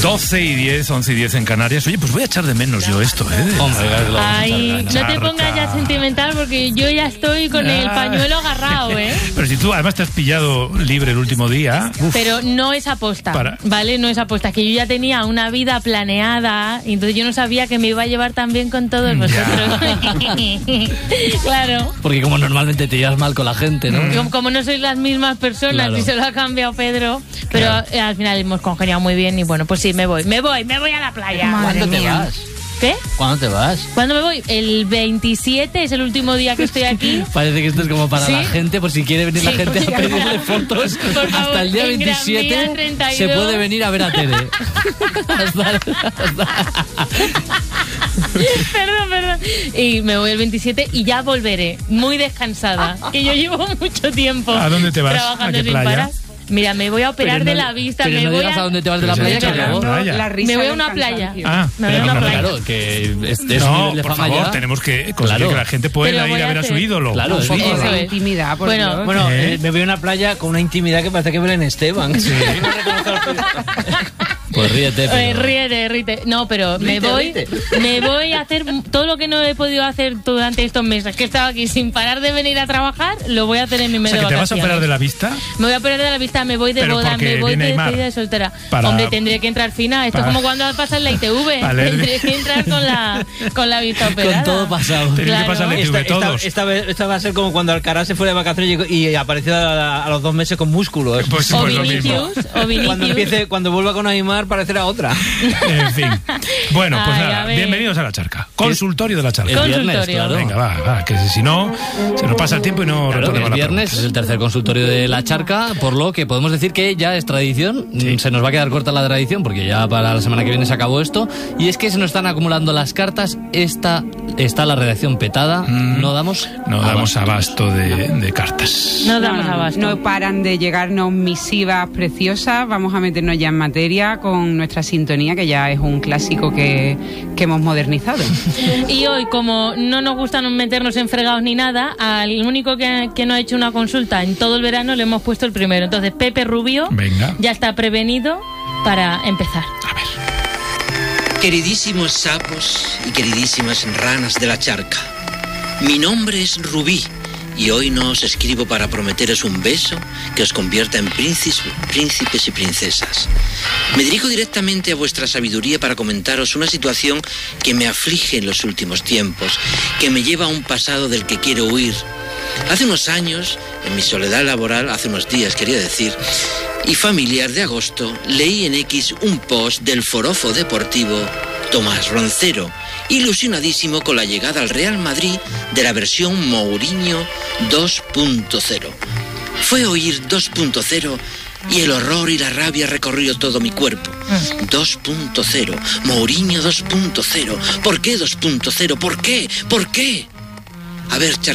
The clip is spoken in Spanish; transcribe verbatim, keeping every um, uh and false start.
doce y diez, once y diez en Canarias. Oye, pues voy a echar de menos yo esto, ¿eh? Hombre, claro, Ay, no te pongas ya sentimental porque yo ya estoy con el pañuelo agarrado, ¿eh? Pero si tú además te has pillado libre el último día... Uf, pero no es aposta, para... ¿vale? No es aposta. Es que yo ya tenía una vida planeada y entonces yo no sabía que me iba a llevar tan bien con todos vosotros. Claro. Porque como normalmente te llevas mal con la gente, ¿no? Como, como no sois las mismas personas, claro. Y se lo ha cambiado Pedro, pero claro. Al final hemos congeniado muy bien y bueno, pues sí, me voy, me voy, me voy a la playa. ¿Cuándo te vas? ¿Qué? ¿Cuándo te vas? ¿Cuándo me voy? El veintisiete es el último día que estoy aquí. Parece que esto es como para ¿sí? la gente, por si quiere venir sí, la gente a pedirle fotos. Por favor, hasta el día veintisiete se puede venir a ver a Tere. hasta, hasta... Perdón, perdón. Y me voy el veintisiete y ya volveré, muy descansada. Que yo llevo mucho tiempo. ¿A dónde te vas? Trabajando ¿A qué sin playa? parar. Mira, me voy a operar no, de la vista. Pero me no voy digas a... a dónde te vas de la playa, que luego... Me voy a una playa. Ah, me voy a una playa. Claro, que es, es no, un nivel de por fama favor, ya. tenemos que conseguir Claro. que la gente pueda ir a ver a, a su ídolo. Claro, un poco sí. de intimidad, por bueno, Dios. Bueno, ¿Eh? eh, me voy a una playa con una intimidad que parece que Belén Esteban. Sí. Pues ríete, pero... Eh, ríete, ríete. No, pero Ríete, me voy ríete. me voy a hacer todo lo que no he podido hacer durante estos meses que he estado aquí sin parar de venir a trabajar, lo voy a hacer en mi mes O sea, de que te vas a vacaciones. operar de la vista. Me voy a operar de la vista, me voy de Pero boda, porque me voy viene de Aymar. despedida de soltera. Para- Hombre, tendré que entrar fina. Esto es para- como cuando pasas la I T V. Vale. Tendré que entrar con la, con la vista operada. Con todo pasado. Tenéis Claro. que pasar la I T Esta, V esta, todos. esta, vez, esta va a ser como cuando Alcaraz se fue de vacaciones y, y apareció a, a los dos meses con músculos. Pues, O pues lo mismo. Vinicius, o Vinicius. Cuando empiece, cuando vuelva con Aymar parecerá otra. En fin. Bueno, pues Ay, nada, a ver. bienvenidos a La Charca. Consultorio de La Charca. El viernes, Consultorio. claro. Venga, va, va, que si no, se nos pasa el tiempo y no Claro, retornamos el la viernes pregunta. es el tercer consultorio de La Charca, por lo que podemos decir que ya es tradición. Sí. Se nos va a quedar corta la tradición porque ya para la semana que viene se acabó esto. Y es que se nos están acumulando las cartas. Esta está la redacción petada. Mm. No damos No damos abasto de, de cartas. No damos abasto. No paran de llegarnos misivas preciosas. Vamos a meternos ya en materia con nuestra sintonía, que ya es un clásico que, que hemos modernizado. Y hoy, como no nos gusta meternos en fregados ni nada, al único que, que no ha hecho una consulta en todo el verano le hemos puesto el primero. Entonces, Pepe Rubio Venga. ya está prevenido para empezar. A ver. Queridísimos sapos y queridísimas ranas de La Charca, mi nombre es Rubí y hoy no os escribo para prometeros un beso que os convierta en príncipes, príncipes y princesas. Me dirijo directamente a vuestra sabiduría para comentaros una situación que me aflige en los últimos tiempos, que me lleva a un pasado del que quiero huir. Hace unos años, en mi soledad laboral, hace unos días quería decir, y familiar de agosto, leí en X un post del forofo deportivo Tomás Roncero, ilusionadísimo con la llegada al Real Madrid de la versión Mourinho dos punto cero. Fue oír dos punto cero y el horror y la rabia recorrió todo mi cuerpo. dos punto cero, Mourinho dos punto cero. ¿Por qué dos punto cero? ¿Por qué? ¿Por qué? A ver, Char